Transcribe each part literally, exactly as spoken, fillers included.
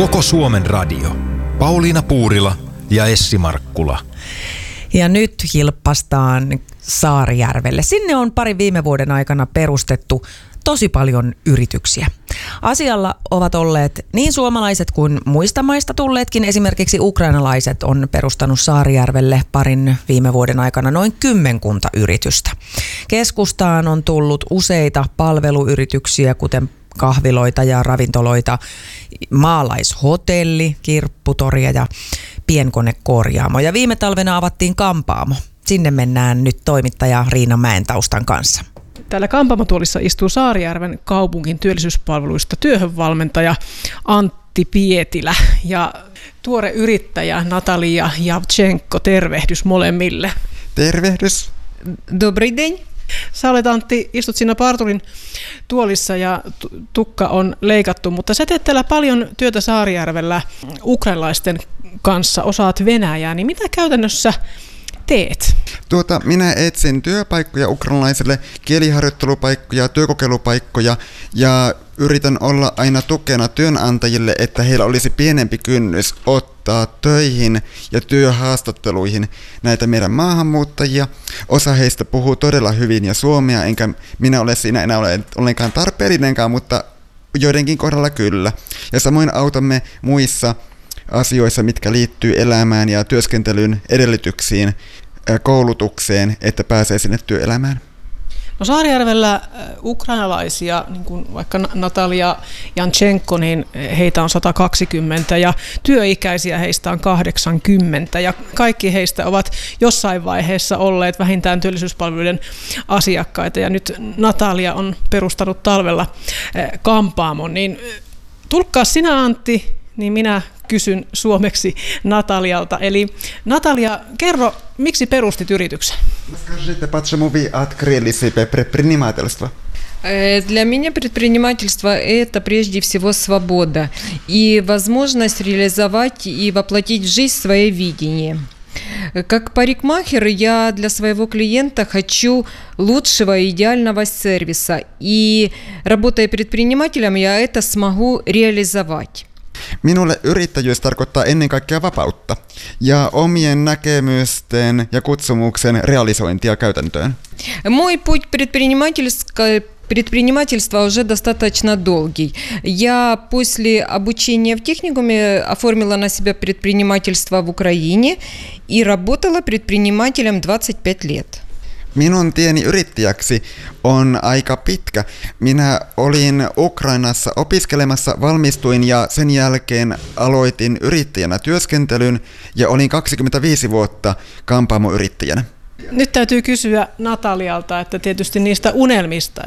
Koko Suomen radio. Pauliina Puurila ja Essi Markkula. Ja nyt hilppastaan Saarijärvelle. Sinne on pari viime vuoden aikana perustettu tosi paljon yrityksiä. Asialla ovat olleet niin suomalaiset kuin muista maista tulleetkin. Esimerkiksi ukrainalaiset on perustanut Saarijärvelle parin viime vuoden aikana noin kymmenkunta yritystä. Keskustaan on tullut useita palveluyrityksiä, kuten kahviloita ja ravintoloita, maalaishotelli, kirpputoria ja pienkonekorjaamo. Ja viime talvena avattiin kampaamo. Sinne mennään nyt toimittaja Riina Mäentaustan kanssa. Täällä kampaamotuolissa istuu Saarijärven kaupungin työllisyyspalveluista työhönvalmentaja Antti Pietilä ja tuore yrittäjä Natalia Javchenko. Tervehdys molemmille. Tervehdys. Добрый день. Sä olet, Antti, istut siinä parturin tuolissa ja tukka on leikattu, mutta sä teet täällä paljon työtä Saarijärvellä ukrainalaisten kanssa, osaat venäjää, niin mitä käytännössä teet? Tuota, minä etsin työpaikkoja ukrainalaisille, kieliharjoittelupaikkoja, työkokeilupaikkoja ja yritän olla aina tukena työnantajille, että heillä olisi pienempi kynnys ottaa töihin ja työhaastatteluihin näitä meidän maahanmuuttajia. Osa heistä puhuu todella hyvin ja suomea, enkä minä ole siinä enää ole ollenkaan tarpeellinenkaan, mutta joidenkin kohdalla kyllä. Ja samoin autamme muissa asioissa, mitkä liittyy elämään ja työskentelyn edellytyksiin, koulutukseen, että pääsee sinne työelämään. No Saarijärvellä ukrainalaisia, niin kuin vaikka Natalia Javchenko, niin heitä on sata kaksikymmentä ja työikäisiä heistä on kahdeksankymmentä ja kaikki heistä ovat jossain vaiheessa olleet vähintään työllisyyspalveluiden asiakkaita ja nyt Natalia on perustanut talvella kampaamon, niin tulkkaa sinä, Antti, niin minä kysyn suomeksi Natalialta. Eli Natalia, kerro, miksi perustit yrityksen? Скажите, почему вы открыли себе предпринимательство? Для меня предпринимательство – это прежде всего свобода и возможность реализовать и воплотить в жизнь свое видение. Как парикмахер я для своего клиента хочу лучшего и идеального сервиса, и работая предпринимателем, я это смогу реализовать. Minulle yrittäjyys tarkoittaa ennen kaikkea vapautta ja omien näkemysten ja kutsumuksen realisointia käytäntöön. Мой путь предпринимательское Предпринимательство уже достаточно долгий. Я после обучения в техникуме оформила на себя предпринимательство в Украине и работала предпринимателем двадцать пять лет. Minun tieni yrittäjäksi on aika pitkä. Minä olin Ukrainassa opiskelemassa, valmistuin ja sen jälkeen aloitin yrittäjänä työskentelyn ja olin kaksikymmentäviisi vuotta kampaamoyrittäjänä. Nyt täytyy kysyä Natalialta, että tietysti niistä unelmista.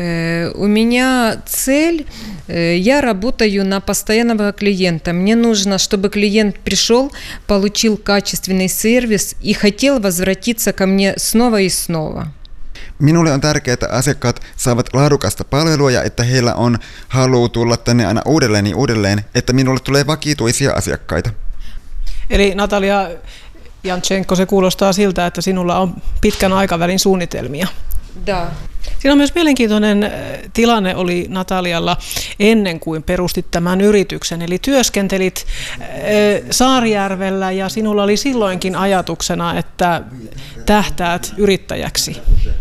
У меня цель, я работаю на постоянного клиента. Мне нужно, чтобы клиент пришел, получил качественный сервис и хотел возвратиться ко мне снова и снова. Minulle on tärkeää, että asiakkaat saavat laadukasta palvelua ja että heillä on halu tulla tänne aina uudelleen ja uudelleen, että minulle tulee vakituisia asiakkaita. Eli Natalia Javchenko, se kuulostaa siltä, että sinulla on pitkän aikavälin suunnitelmia. Da. Siinä on myös mielenkiintoinen tilanne oli Natalialla ennen kuin perustit tämän yrityksen. Eli työskentelit Saarijärvellä ja sinulla oli silloinkin ajatuksena, että tähtäät yrittäjäksi.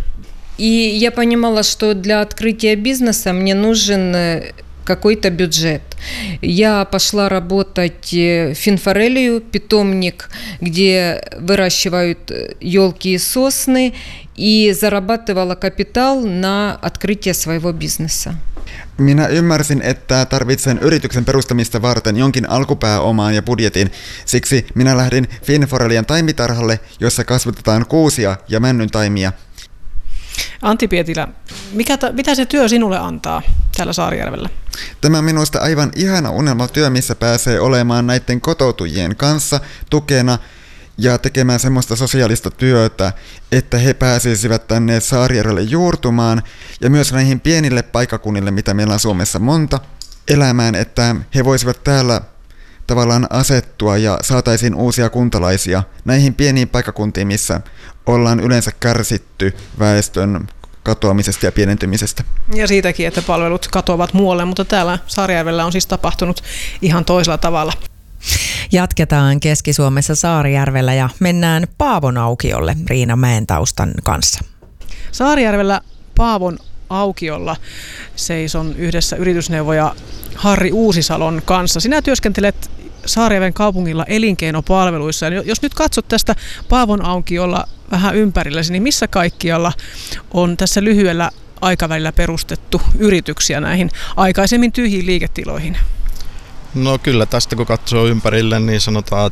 И я понимала, что для открытия бизнеса мне нужен какой-то бюджет. Я пошла работать в Финфорелию, питомник, где выращивают елки и сосны, и зарабатывала капитал на открытие своего бизнеса. Minä ymmärsin, että tarvitsen yrityksen perustamista varten jonkin alkupääomaan ja budjetin. Siksi minä lähdin Finforelian taimitarhalle, jossa kasvatetaan kuusia ja männyntaimia. Antti Pietilä, mikä ta, mitä se työ sinulle antaa täällä Saarijärvellä? Tämä on minusta aivan ihana unelmatyö, missä pääsee olemaan näiden kotoutujien kanssa tukena ja tekemään semmoista sosiaalista työtä, että he pääsisivät tänne Saarijärvelle juurtumaan ja myös näihin pienille paikkakunnille, mitä meillä on Suomessa monta, elämään, että he voisivat täällä tavallaan asettua ja saataisiin uusia kuntalaisia näihin pieniin paikkakuntiin, missä ollaan yleensä kärsitty väestön katoamisesta ja pienentymisestä. Ja siitäkin, että palvelut katoavat muualle, mutta täällä Saarijärvellä on siis tapahtunut ihan toisella tavalla. Jatketaan Keski-Suomessa Saarijärvellä ja mennään Paavon aukiolle Riina Mäentaustan kanssa. Saarijärvellä Paavon aukiolla seison yhdessä yritysneuvoja Harri Uusisalon kanssa. Sinä työskentelet Saarijärven kaupungilla elinkeinopalveluissa. Ja jos nyt katsot tästä Paavon aukiolla vähän ympärilläsi, niin missä kaikkialla on tässä lyhyellä aikavälillä perustettu yrityksiä näihin aikaisemmin tyhjiin liiketiloihin? No kyllä tästä kun katsoo ympärille, niin sanotaan,